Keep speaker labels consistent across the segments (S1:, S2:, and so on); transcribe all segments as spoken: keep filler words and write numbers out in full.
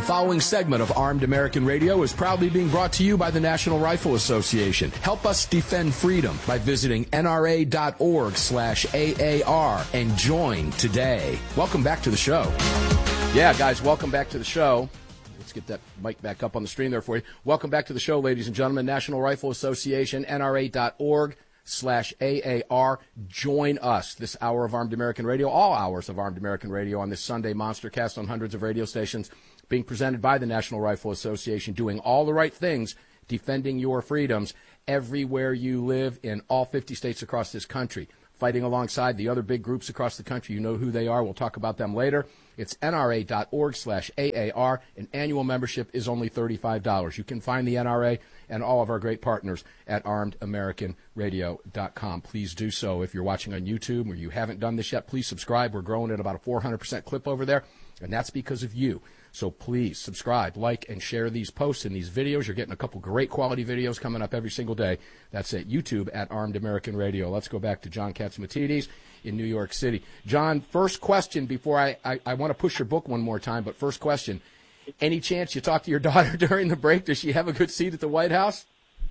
S1: following segment of Armed American Radio is proudly being brought to you by the National Rifle Association. Help us defend freedom by visiting N R A dot org slash A A R and join today. Welcome back to the show. Yeah, guys, welcome back to the show. Let's get that mic back up on the screen there for you. Welcome back to the show, ladies and gentlemen. National Rifle Association, N R A dot org slash A A R. Join us this hour of Armed American Radio, all hours of Armed American Radio on this Sunday Monster Cast on hundreds of radio stations, being presented by the National Rifle Association, doing all the right things, defending your freedoms everywhere you live in all fifty states across this country, fighting alongside the other big groups across the country. You know who they are. We'll talk about them later. It's N R A dot org slash A A R. An annual membership is only thirty-five dollars. You can find the N R A and all of our great partners at armed american radio dot com. Please do so. If you're watching on YouTube or you haven't done this yet, please subscribe. We're growing at about a four hundred percent clip over there, and that's because of you. So please subscribe, like, and share these posts and these videos. You're getting a couple great quality videos coming up every single day. That's at YouTube at Armed American Radio. Let's go back to John Catsimatidis in New York City. John, first question before I, I, I want to push your book one more time, but first question. Any chance you talk to your daughter during the break? Does she have a good seat at the White House?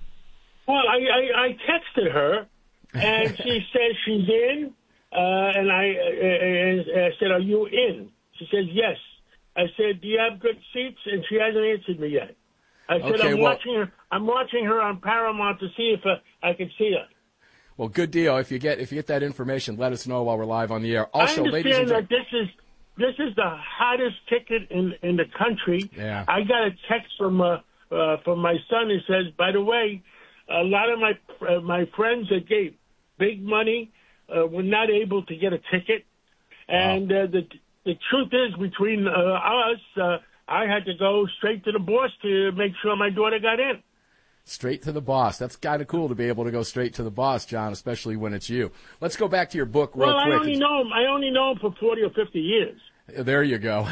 S2: Well, I, I, I texted her, and she says she's in, uh, and I, uh, I said, are you in? She says, yes. I said, do you have good seats? And she hasn't answered me yet. I said,
S1: okay,
S2: I'm
S1: well,
S2: watching her. I'm watching her on Paramount to see if uh, I can see her.
S1: Well, good deal. If you get if you get that information, let us know while we're live on the air. Also,
S2: I
S1: ladies and
S2: understand that
S1: gentlemen,
S2: this is this is the hottest ticket in in the country.
S1: Yeah.
S2: I got a text from uh, uh, from my son who says, by the way, a lot of my uh, my friends that gave big money uh, were not able to get a ticket, and
S1: wow.
S2: uh, the the truth is, between uh, us, uh, I had to go straight to the boss to make sure my daughter got in.
S1: Straight to the boss. That's kind of cool to be able to go straight to the boss, John, especially when it's you. Let's go back to your book real
S2: well,
S1: quick.
S2: Well, I only know him. I only know him for forty or fifty years.
S1: There you go.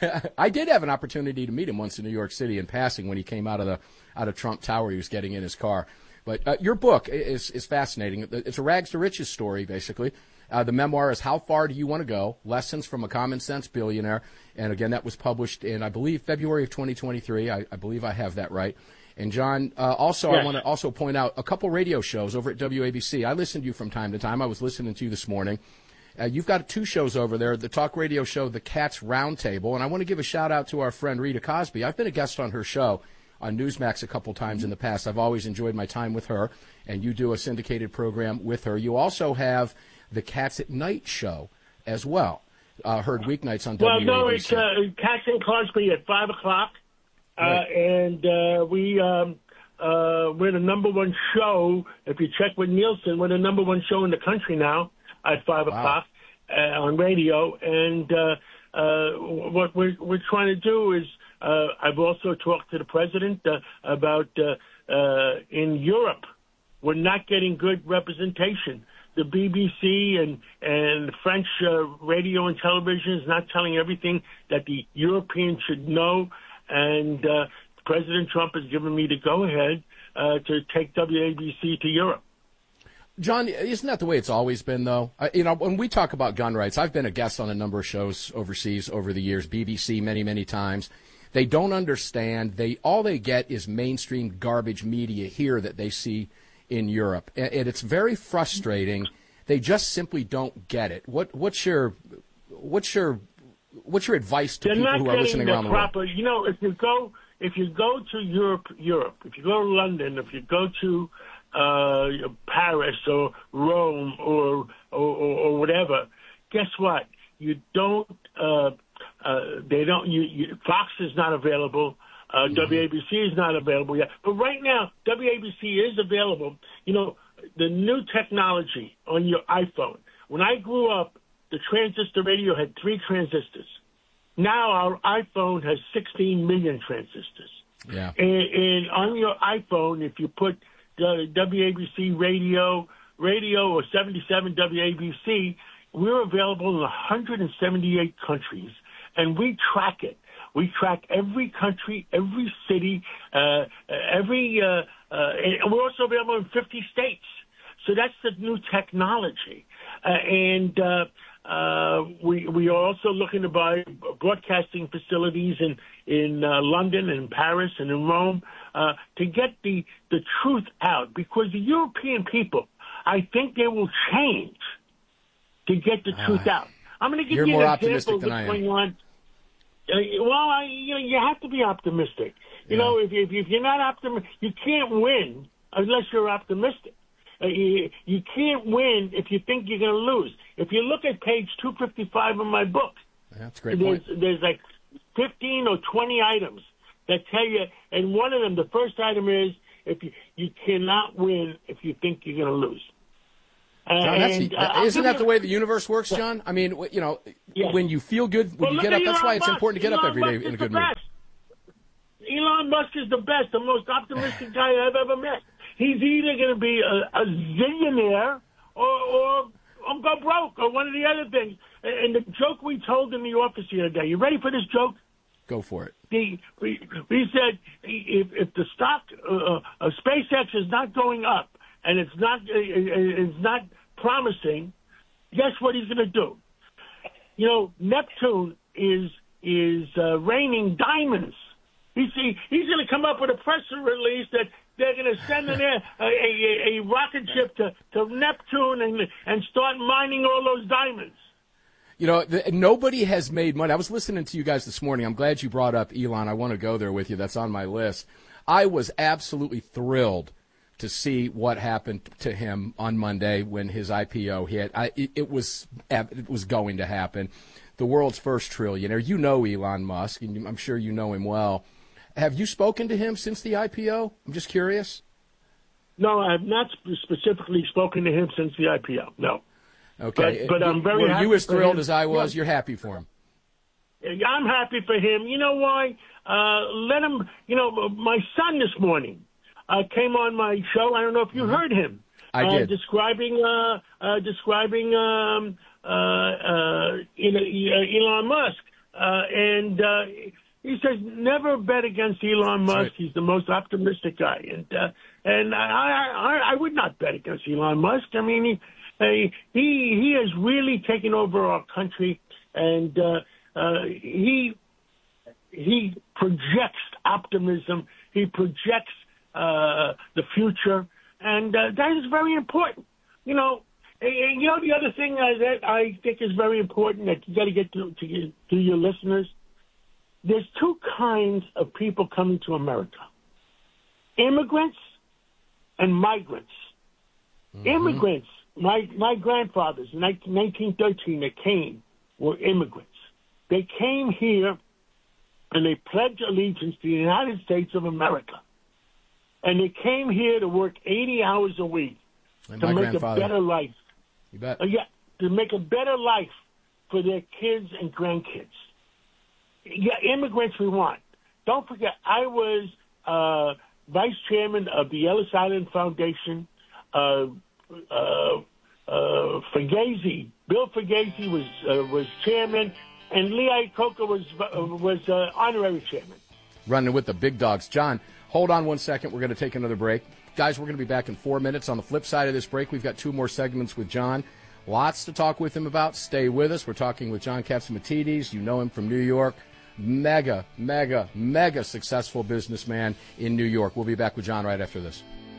S1: I did have an opportunity to meet him once in New York City in passing when he came out of the out of Trump Tower. He was getting in his car. But uh, your book is is fascinating. It's a rags to riches story, basically. Uh, the memoir is How Far Do You Want to Go? Lessons from a Common Sense Billionaire. And, again, that was published in, I believe, February of twenty twenty-three. I, I believe I have that right. And, John, uh, also yes. I want to also point out a couple radio shows over at W A B C. I listen to you from time to time. I was listening to you this morning. Uh, you've got two shows over there, the talk radio show, The Cats Roundtable. And I want to give a shout-out to our friend Rita Cosby. I've been a guest on her show on Newsmax a couple times in the past. I've always enjoyed my time with her. And you do a syndicated program with her. You also have the Cats at Night show as well, uh, heard weeknights on
S2: well,
S1: W A B C.
S2: Well, no, it's uh, Cats and Cosby at five o'clock, uh, right. and uh, we, um, uh, we're the number one show, if you check with Nielsen, we're the number one show in the country now at five wow. o'clock uh, on radio, and uh, uh, what we're, we're trying to do is, uh, I've also talked to the president uh, about uh, uh, in Europe, we're not getting good representation. The B B C and, and French uh, radio and television is not telling everything that the Europeans should know. And uh, President Trump has given me the go-ahead uh, to take W A B C to Europe.
S1: John, isn't that the way it's always been, though? Uh, you know, when we talk about gun rights, I've been a guest on a number of shows overseas over the years, B B C many, many times. They don't understand. They all they get is mainstream garbage media here that they see in Europe, and it's very frustrating. They just simply don't get it. What what's your what's your what's your advice to
S2: They're
S1: people
S2: not
S1: who are listening
S2: the
S1: around
S2: proper,
S1: the world?
S2: You know, if you go if you go to Europe, Europe, if you go to London, if you go to uh, Paris or Rome or or, or whatever, guess what? You don't. Uh, uh, they don't. You, you, Fox is not available. Uh, mm-hmm. W A B C is not available yet. But right now, W A B C is available. You know, the new technology on your iPhone. When I grew up, the transistor radio had three transistors. Now our iPhone has sixteen million transistors.
S1: Yeah.
S2: And, and on your iPhone, if you put uh, W A B C radio, radio or seventy-seven W A B C, we're available in one hundred seventy-eight countries, and we track it. We track every country, every city, uh, every, uh, uh, and we're also available in fifty states. So that's the new technology. Uh, and uh, uh, we we are also looking to buy broadcasting facilities in in uh, London and Paris and in Rome uh, to get the the truth out, because the European people, I think they will change to get the
S1: uh,
S2: truth out. I'm going to give
S1: you're
S2: you
S1: more
S2: an
S1: optimistic
S2: example
S1: than
S2: of
S1: I
S2: what's
S1: am.
S2: going on. Uh, well, I, you know, you have to be optimistic. You
S1: Yeah.
S2: know, if, if if you're not optimistic, you can't win unless you're optimistic. Uh, you, you can't win if you think you're going to lose. If you look at page two fifty-five of my book,
S1: That's a great
S2: there's,
S1: point.
S2: there's like fifteen or twenty items that tell you, and one of them, the first item is if you, you cannot win if you think you're going to lose. Uh,
S1: John, that's
S2: and,
S1: the,
S2: uh,
S1: isn't that
S2: you,
S1: the way the universe works, John? I mean, you know,
S2: yes.
S1: when you feel good, when
S2: well,
S1: you get up, that's
S2: Elon
S1: why it's
S2: Musk.
S1: important to get
S2: Elon
S1: up every day
S2: Musk
S1: in a
S2: is
S1: good
S2: the
S1: mood.
S2: best. Elon Musk is the best, the most optimistic guy I've ever met. He's either going to be a, a zillionaire or, or, or go broke or one of the other things. And the joke we told in the office the other day, you ready for this joke?
S1: Go for it.
S2: The, we, we said if, if the stock uh, of SpaceX is not going up and it's not uh, it's not promising, guess what he's going to do? You know, Neptune is is uh, raining diamonds. He's he's going to come up with a press release that they're going to send an air, a, a, a rocket ship to, to Neptune and and start mining all those diamonds.
S1: You know, the, nobody has made money. I was listening to you guys this morning. I'm glad you brought up Elon. I want to go there with you. That's on my list. I was absolutely thrilled to see what happened to him on Monday when his I P O hit. I, it, it was it was going to happen. The world's first trillionaire. You know Elon Musk, and I'm sure you know him well. Have you spoken to him since the I P O? I'm just curious.
S2: No, I have not specifically spoken to him since the I P O. No.
S1: Okay,
S2: but, but I'm very
S1: Were
S2: happy
S1: you as
S2: for
S1: thrilled
S2: him.
S1: as I was?
S2: Yeah.
S1: You're happy for him.
S2: I'm happy for him. You know why? Uh, let him, you know, my son this morning uh, came on my show. I don't know if you heard him.
S1: I
S2: uh,
S1: did.
S2: Describing, uh, uh, describing um, uh, uh, Elon Musk. Uh, and uh, he says, never bet against Elon Musk.
S1: Right.
S2: He's the most optimistic guy. And uh, and I, I, I would not bet against Elon Musk. I mean, he, he, he has really taken over our country, and uh, uh, he he projects optimism. He projects uh, the future, and uh, that is very important. You know, and, you know the other thing uh, that I think is very important that you got to get to to to your listeners. There's two kinds of people coming to America: immigrants and migrants. Mm-hmm. Immigrants. My my grandfathers in nineteen thirteen that came were immigrants. They came here and they pledged allegiance to the United States of America. And they came here to work eighty hours a week
S1: and
S2: to make a better life.
S1: You bet.
S2: Uh, yeah, to make a better life for their kids and grandkids. Yeah, immigrants we want. Don't forget, I was uh, vice chairman of the Ellis Island Foundation. Uh, uh, uh, Fugazi, Bill Fugazi was uh, was chairman, and Lee Iacocca was uh, was uh, honorary chairman.
S1: Running with the big dogs. John, hold on one second. We're going to take another break. Guys, we're going to be back in four minutes. On the flip side of this break, we've got two more segments with John. Lots to talk with him about. Stay with us. We're talking with John Catsimatidis. You know him from New York. Mega, mega, mega successful businessman in New York. We'll be back with John right after this.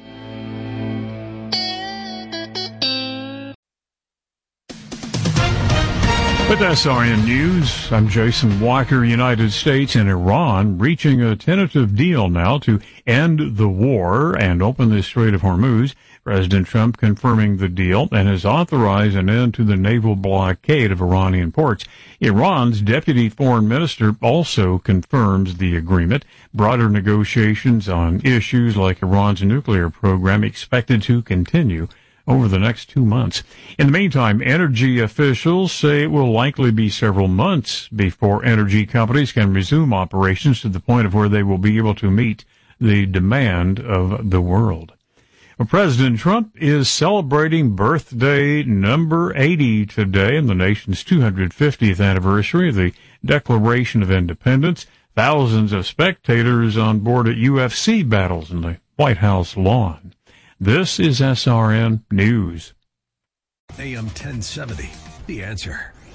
S3: With S R N News, I'm Jason Walker. United States and Iran reaching a tentative deal now to end the war and open the Strait of Hormuz. President Trump confirming the deal and has authorized an end to the naval blockade of Iranian ports. Iran's deputy foreign minister also confirms the agreement. Broader negotiations on issues like Iran's nuclear program expected to continue over the next two months. In the meantime, energy officials say it will likely be several months before energy companies can resume operations to the point of where they will be able to meet the demand of the world. Well, President Trump is celebrating birthday number eighty today and the nation's two hundred fiftieth anniversary of the Declaration of Independence. Thousands of spectators on board at U F C battles in the White House lawn. This is S R N News.
S4: A M ten seventy, The Answer.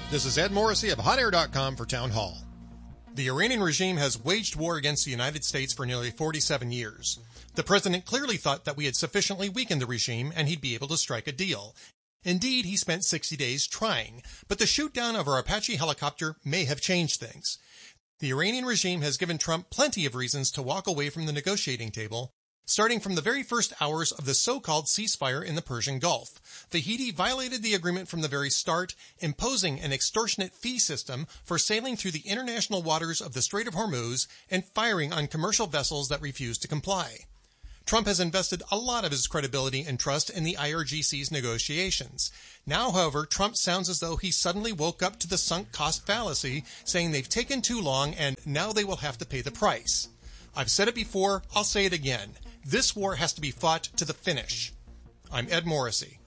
S4: This is Ed Morrissey of hot air dot com for Town Hall. The Iranian regime has waged war against the United States for nearly forty-seven years. The president clearly thought that we had sufficiently weakened the regime and he'd be able to strike a deal. Indeed, he spent sixty days trying, but the shoot-down of our Apache helicopter may have changed things. The Iranian regime has given Trump plenty of reasons to walk away from the negotiating table, starting from the very first hours of the so-called ceasefire in the Persian Gulf. Vahidi violated the agreement from the very start, imposing an extortionate fee system for sailing through the international waters of the Strait of Hormuz and firing on commercial vessels that refused to comply. Trump has invested a lot of his credibility and trust in the I R G C's negotiations. Now, however, Trump sounds as though he suddenly woke up to the sunk cost fallacy, saying they've taken too long and now they will have to pay the price. I've said it before, I'll say it again. This war has to be fought to the finish. I'm Ed Morrissey.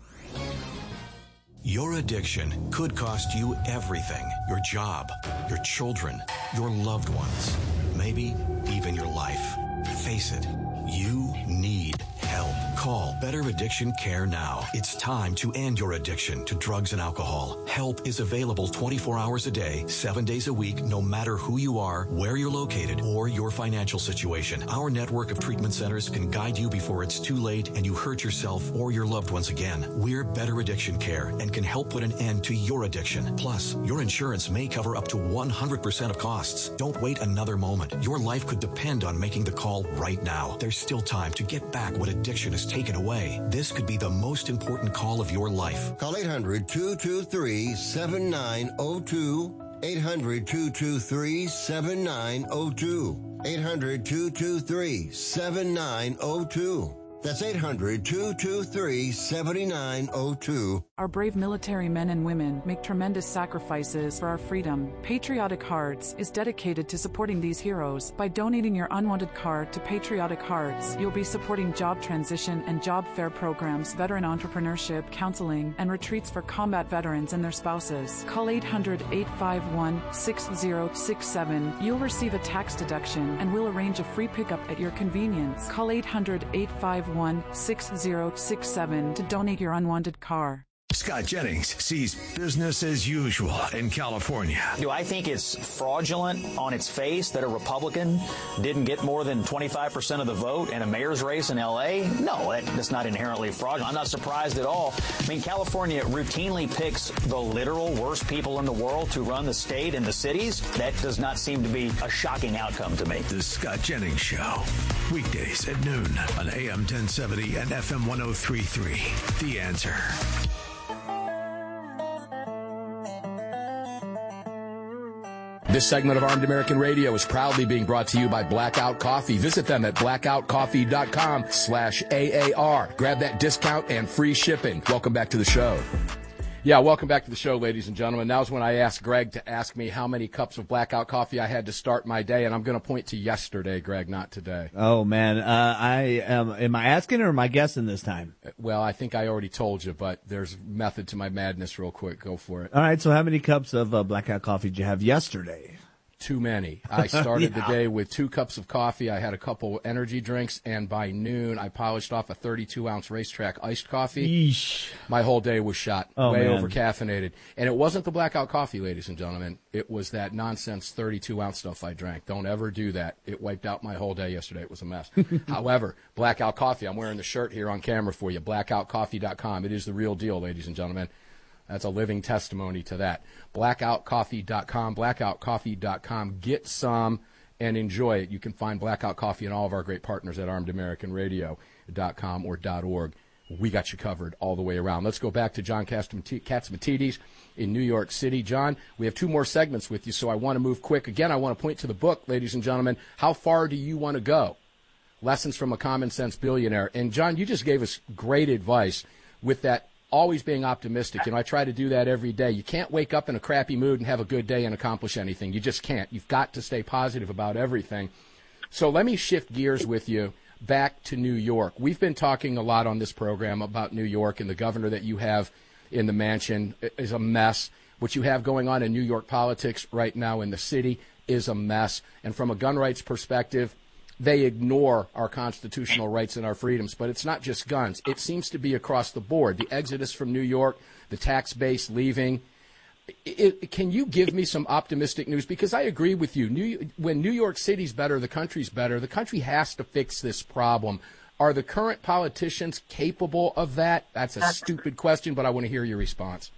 S5: Your addiction could cost you everything. Your job, your children, your loved ones, maybe even your life. Face it, you need help. Call Better Addiction Care now. It's time to end your addiction to drugs and alcohol. Help is available twenty-four hours a day, seven days a week, no matter who you are, where you're located, or your financial situation. Our network of treatment centers can guide you before it's too late and you hurt yourself or your loved ones again. We're Better Addiction Care and can help put an end to your addiction. Plus, your insurance may cover up to one hundred percent of costs. Don't wait another moment. Your life could depend on making the call right now. There's still time to get back what addiction has taken away. This could be the most important call of your life.
S6: Call eight hundred, two two three, seven nine zero two. eight hundred, two two three, seven nine zero two. eight hundred, two two three, seven nine zero two. That's eight hundred, two two three, seven nine zero two.
S7: Our brave military men and women make tremendous sacrifices for our freedom. Patriotic Hearts is dedicated to supporting these heroes. By donating your unwanted card to Patriotic Hearts, you'll be supporting job transition and job fair programs, veteran entrepreneurship, counseling, and retreats for combat veterans and their spouses. Call eight hundred, eight five one, six zero six seven. You'll receive a tax deduction and we'll arrange a free pickup at your convenience. Call eight hundred, eight five one, six zero six seven to donate your unwanted car.
S8: Scott Jennings sees business as usual in California.
S9: Do I think it's fraudulent on its face that a Republican didn't get more than twenty-five percent of the vote in a mayor's race in L A? No, that's not inherently fraudulent. I'm not surprised at all. I mean, California routinely picks the literal worst people in the world to run the state and the cities. That does not seem to be a shocking outcome to me.
S8: The Scott Jennings Show. Weekdays at noon on A M ten seventy and F M ten thirty-three. The Answer.
S1: This segment of Armed American Radio is proudly being brought to you by Blackout Coffee. Visit them at blackout coffee dot com slash A A R. Grab that discount and free shipping. Welcome back to the show. Yeah, welcome back to the show, ladies and gentlemen. Now's when I asked Greg to ask me how many cups of Blackout Coffee I had to start my day, and I'm going to point to yesterday, Greg, not today.
S10: Oh, man. Uh, I am. Am I asking or am I guessing this time?
S1: Well, I think I already told you, but there's method to my madness real quick. Go for it.
S10: All right, so how many cups of uh, Blackout Coffee did you have yesterday?
S1: Too many. I started
S10: yeah.
S1: the day with two cups of coffee. I had a couple energy drinks, and by noon, I polished off a thirty-two ounce racetrack iced coffee.
S10: Yeesh.
S1: My whole day was shot,
S10: oh,
S1: way
S10: man.
S1: over caffeinated. And it wasn't the Blackout Coffee, ladies and gentlemen. It was that nonsense thirty-two ounce stuff I drank. Don't ever do that. It wiped out my whole day yesterday. It was a mess. However, Blackout Coffee, I'm wearing the shirt here on camera for you, blackout coffee dot com. It is the real deal, ladies and gentlemen. That's a living testimony to that. blackout coffee dot com, blackout coffee dot com. Get some and enjoy it. You can find Blackout Coffee and all of our great partners at armed american radio dot com or .org. We got you covered all the way around. Let's go back to John Catsimatidis in New York City. John, we have two more segments with you, so I want to move quick. Again, I want to point to the book, ladies and gentlemen. How far do you want to go? Lessons from a Common Sense Billionaire. And, John, you just gave us great advice with that always being optimistic. You know, I try to do that every day. You can't wake up in a crappy mood and have a good day and accomplish anything. You just can't. You've got to stay positive about everything. So let me shift gears with you back to New York. We've been talking a lot on this program about New York, and the governor that you have in the mansion is a mess. What you have going on in New York politics right now in the city is a mess. And from a gun rights perspective, they ignore our constitutional rights and our freedoms. But it's not just guns. It seems to be across the board. The exodus from New York, the tax base leaving, It, can you give me some optimistic news? Because I agree with you. New, when New York City's better, the country's better. The country has to fix this problem. Are the current politicians capable of that? That's a stupid question, but I want to hear your response.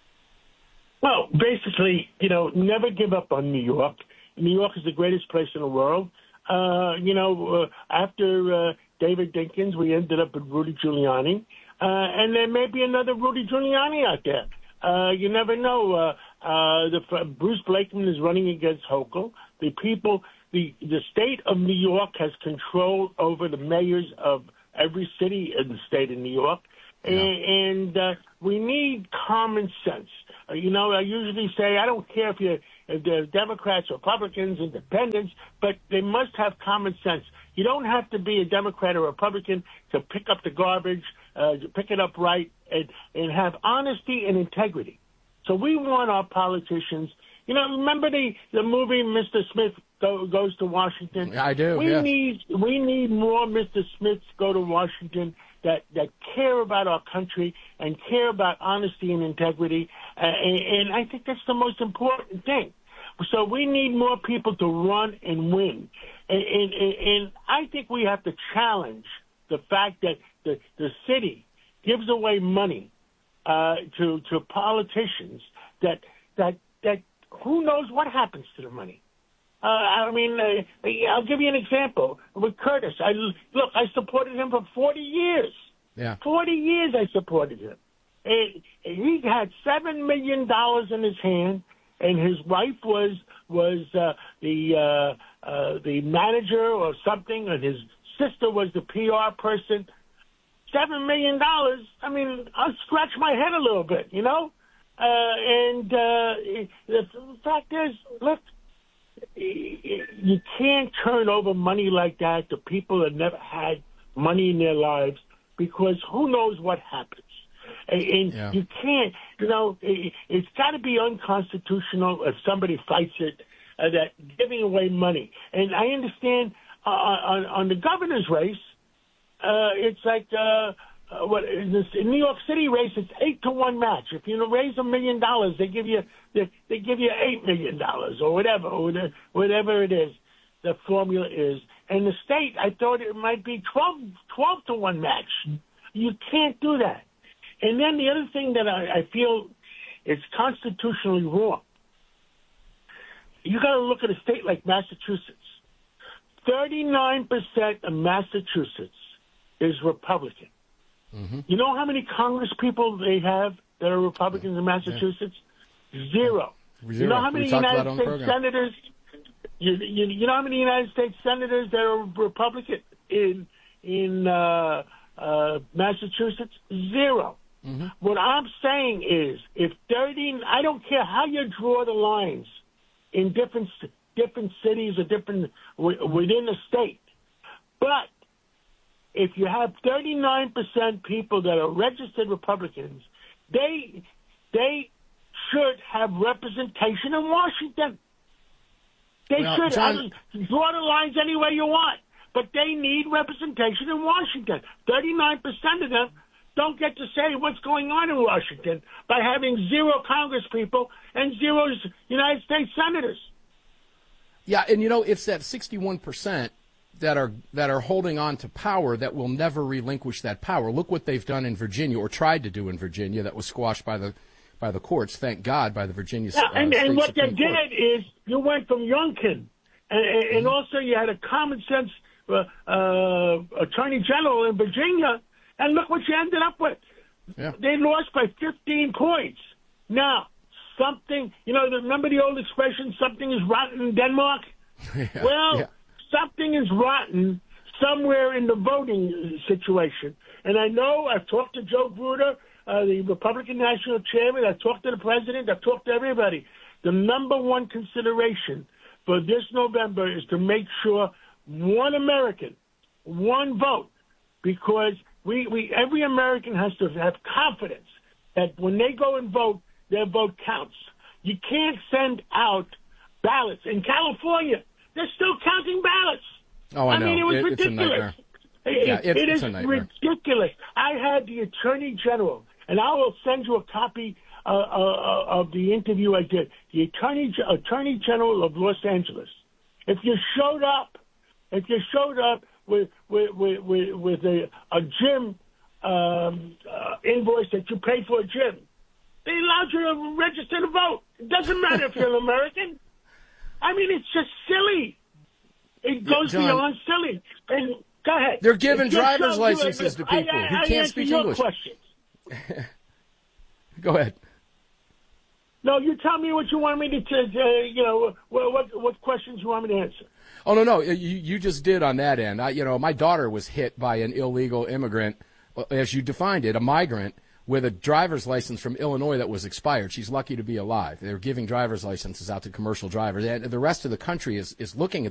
S2: Well, basically, you know, never give up on New York. New York is the greatest place in the world. Uh, you know, uh, after uh, David Dinkins, we ended up with Rudy Giuliani. Uh, and there may be another Rudy Giuliani out there. Uh, you never know. Uh, uh, the, Bruce Blakeman is running against Hochul. The people, the the state of New York has control over the mayors of every city in the state of New York. Yeah. And, and uh, we need common sense. Uh, you know, I usually say I don't care if you're if they're Democrats, Republicans, Independents, but they must have common sense. You don't have to be a Democrat or Republican to pick up the garbage, uh, to pick it up right, and, and have honesty and integrity. So we want our politicians. You know, remember the, the movie Mister Smith go, Goes to Washington?
S1: I do.
S2: We
S1: yes.
S2: need we need more Mister Smiths go to Washington that that care about our country and care about honesty and integrity. Uh, and, and I think that's the most important thing. So we need more people to run and win. And, and, and I think we have to challenge the fact that the, the city gives away money uh, to to politicians that that that who knows what happens to the money. Uh, I mean, uh, I'll give you an example with Curtis. I look, I supported him for forty years.
S1: Yeah,
S2: forty years I supported him. And he had seven million dollars in his hand. And his wife was was uh, the uh, uh, the manager or something, and his sister was the P R person. Seven million dollars. I mean, I'll scratch my head a little bit, you know. Uh, and uh, the fact is, look, you can't turn over money like that to people that never had money in their lives, because who knows what happens. And
S1: yeah.
S2: you can't, you know, it's got to be unconstitutional if somebody fights it, uh, that giving away money. And I understand uh, on, on the governor's race, uh, it's like, uh, uh, what, in the New York City race, it's eight to one match. If you raise a million dollars, they give you, they, they give you eight million dollars or whatever, or whatever it is, the formula is. And the state, I thought it might be twelve, twelve to one match. You can't do that. And then the other thing that I, I feel is constitutionally wrong, you got to look at a state like Massachusetts. thirty-nine percent of Massachusetts is Republican. Mm-hmm. You know how many Congress people they have that are Republicans in Massachusetts? Yeah. Zero.
S1: Zero.
S2: You know how many United States senators? You, you, you know how many United States senators that are Republican in in uh, uh, Massachusetts? Zero. Mm-hmm. What I'm saying is, if thirty, I don't care how you draw the lines in different different cities or different within the state, but if you have thirty-nine percent people that are registered Republicans, they they should have representation in Washington. They
S1: well,
S2: should
S1: John,
S2: draw the lines any way you want, but they need representation in Washington. thirty-nine percent of them don't get to say what's going on in Washington by having zero Congress people and zero United States senators.
S1: Yeah, and you know, it's that sixty-one percent that are that are holding on to power that will never relinquish that power. Look what they've done in Virginia, or tried to do in Virginia, that was squashed by the by the courts, thank God, by the Virginia
S2: yeah,
S1: uh,
S2: and,
S1: State
S2: and what
S1: Supreme
S2: they
S1: Court.
S2: did is you went from Youngkin, and, and mm-hmm. also you had a common sense uh, uh, attorney general in Virginia, and look what you ended up with.
S1: Yeah.
S2: They lost by fifteen points. Now, something, you know, remember the old expression, something is rotten in Denmark?
S1: yeah.
S2: Well,
S1: yeah.
S2: something is rotten somewhere in the voting situation. And I know I've talked to Joe Bruder, uh, the Republican National Chairman. I've talked to the President. I've talked to everybody. The number one consideration for this November is to make sure one American, one vote, because we, we every American has to have confidence that when they go and vote, their vote counts. You can't send out ballots. In California, they're still counting ballots.
S1: Oh, I,
S2: I
S1: know.
S2: mean, it was
S1: it,
S2: ridiculous.
S1: It's a nightmare.
S2: It,
S1: yeah, it's,
S2: it
S1: it's
S2: is
S1: a nightmare.
S2: ridiculous. I had the Attorney General, and I will send you a copy uh, uh, of the interview I did. The Attorney Attorney General of Los Angeles. If you showed up, if you showed up with with with, with, with a, a gym um, uh, invoice that you paid for a gym, they allowed you to register to vote. It doesn't matter if you're an American. I mean, it's just silly. It goes
S1: John,
S2: beyond silly. And go ahead.
S1: They're giving
S2: If
S1: driver's
S2: you-
S1: licenses to people
S2: I, I,
S1: who
S2: I
S1: can't speak
S2: your
S1: English.
S2: Questions.
S1: Go ahead.
S2: No, you tell me what you want me to, uh, you know, what, what what questions you want me to answer.
S1: Oh, no, no, you, you just did on that end. I, you know, my daughter was hit by an illegal immigrant, as you defined it, a migrant, with a driver's license from Illinois that was expired. She's lucky to be alive. They're giving driver's licenses out to commercial drivers. And the rest of the country is, is looking at